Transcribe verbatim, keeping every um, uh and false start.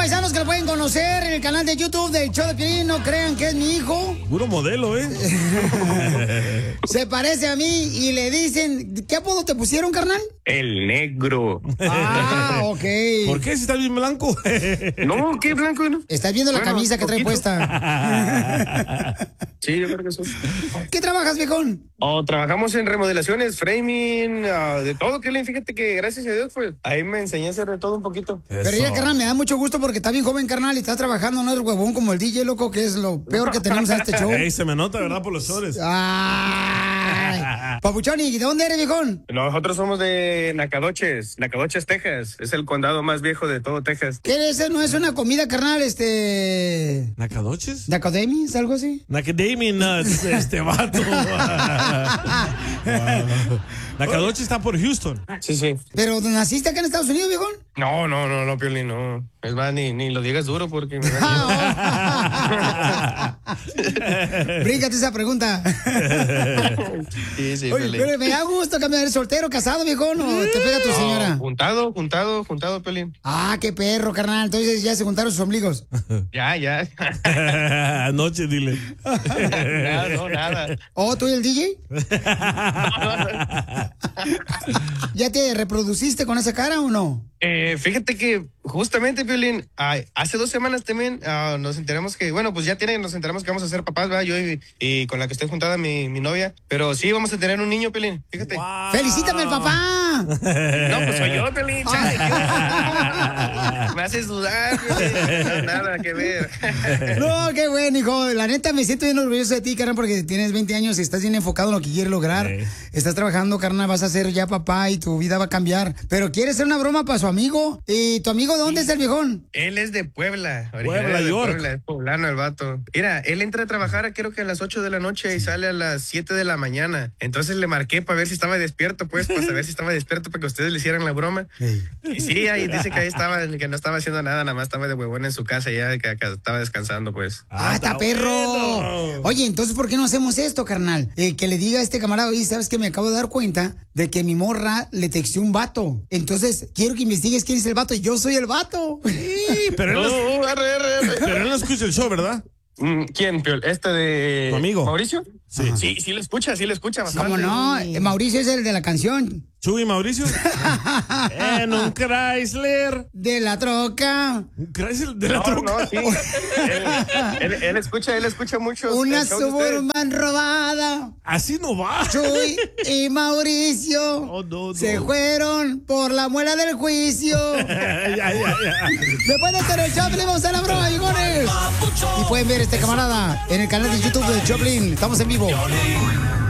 paisanos que lo pueden conocer en el canal de YouTube del show de Piolín. No crean que es mi hijo. Puro modelo, ¿eh? Se parece a mí y le dicen... ¿Qué apodo te pusieron, carnal? El negro. Ah, ok. ¿Por qué si está bien blanco? No, ¿qué blanco? No? Estás viendo la Bueno, camisa que trae poquito. puesta. Sí, yo creo que sí. ¿Qué trabajas, viejón? Oh, trabajamos en remodelaciones, framing, uh, de todo, Piolín. Fíjate que gracias a Dios, pues, ahí me enseñé a hacer de todo un poquito. Pero ya, carnal, me da mucho gusto porque está bien joven, carnal, y está trabajando, no es huevón como el D J, loco, que es lo peor que tenemos en este show. Ey, se me nota, ¿verdad? Por los shorts. Ay, Papuchón, ¿y de dónde eres, viejón? Nosotros somos de Nacogdoches, Nacogdoches, Texas. Es el condado más viejo de todo Texas. ¿Qué es? ¿No es una comida, carnal, este... ¿Nacadoches? ¿Nacodemis, algo así? Nacademia Nuts, este vato. Nacadoche está por Houston. Sí, sí. ¿Pero naciste acá en Estados Unidos, viejón? No, no, no, no, Piolín, no. Es más, ni, ni lo digas duro porque me Bríncate esa pregunta. Sí, sí, Oye, Piolín. pero me da gusto cambiar, soltero, casado, viejón, o te pega tu No, señora. juntado, juntado, juntado, Piolín. Ah, qué perro, carnal. Entonces ya se juntaron sus ombligos. Ya, ya. Anoche, dile. Nada, no, nada. ¿Oh, tú y el D J? ¿Ya te reproduciste con esa cara o no? Eh, fíjate que justamente, Piolín, ah, hace dos semanas también ah, nos enteramos que, bueno, pues ya tienen, nos enteramos que vamos a ser papás, ¿verdad? Yo y, y con la que estoy juntada, mi, mi novia. Pero sí, vamos a tener un niño, Piolín, fíjate. Wow. ¡Felicítame al papá! No, pues soy yo, Piolín, chale, ¿qué? Me haces dudar, Piolín. No, nada que ver. No, qué bueno, hijo. La neta, me siento bien orgulloso de ti, carnal, porque tienes veinte años y estás bien enfocado en lo que quieres lograr. Sí. Estás trabajando, carnal, vas a ser ya papá y tu vida va a cambiar. Pero quieres hacer una broma para su amigo. ¿Y tu amigo dónde es el viejón? Él es de Puebla. Puebla, originario de York. Puebla, es poblano el vato. Mira, él entra a trabajar creo que a las ocho de la noche y sale a las siete de la mañana. Entonces le marqué para ver si estaba despierto, pues, para saber si estaba despierto para que ustedes le hicieran la broma. Y sí, ahí dice que ahí estaba, que no estaba haciendo nada, nada más estaba de huevón en su casa ya, que acá estaba descansando, pues. ¡Ah, está perro! bueno. Oye, entonces, ¿por qué no hacemos esto, carnal? Eh, que le diga a este camarada, oye, ¿sabes que me acabo de dar cuenta de que mi morra le texteó un vato? Entonces, quiero que investigues quién es el vato y yo soy el vato. Sí, pero él, no, No, arre, arre, arre. pero él no escucha el show, ¿verdad? Mm, ¿Quién, Piol? ¿Este de Tu amigo. Mauricio? Sí. Sí, sí lo escucha, sí lo escucha bastante. ¿Cómo no? Eh, Mauricio es el de la canción. Chuy Mauricio. En un Chrysler. De la troca. Un Chrysler de la No, troca. no, sí. él, él, él escucha, él escucha mucho. Una el show de ustedes. Suburban robada. Así no va. Chuy y Mauricio Oh, no, no. se fueron por la muela del juicio. ya, ya, ya. Después de hacer el Choplin, vamos a la broma, viejones. Y pueden ver este camarada en el canal de YouTube de Choplin. Estamos en vivo.